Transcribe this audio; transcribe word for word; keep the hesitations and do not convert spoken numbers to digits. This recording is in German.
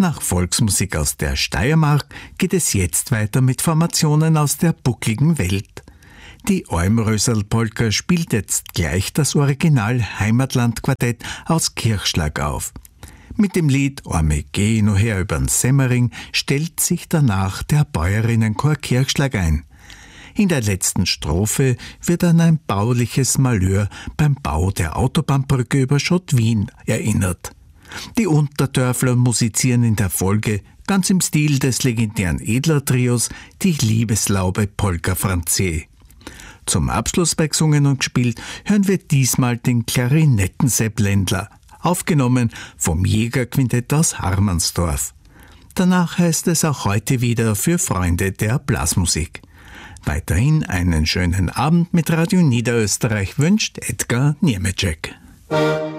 Nach Volksmusik aus der Steiermark geht es jetzt weiter mit Formationen aus der buckligen Welt. Die Almröserl-Polka spielt jetzt gleich das Original Heimatland-Quartett aus Kirchschlag auf. Mit dem Lied Arme geh no her übern Semmering stellt sich danach der Bäuerinnenchor Kirchschlag ein. In der letzten Strophe wird an ein bauliches Malheur beim Bau der Autobahnbrücke über Schott-Wien erinnert. Die Unterdörfler musizieren in der Folge, ganz im Stil des legendären Edler-Trios, die Liebeslaube Polka Franzé. Zum Abschluss bei Gesungen und gespielt hören wir diesmal den Klarinetten-Sepp Ländler, aufgenommen vom Jägerquintett aus Harmansdorf. Danach heißt es auch heute wieder für Freunde der Blasmusik. Weiterhin einen schönen Abend mit Radio Niederösterreich wünscht Edgar Niemetschek.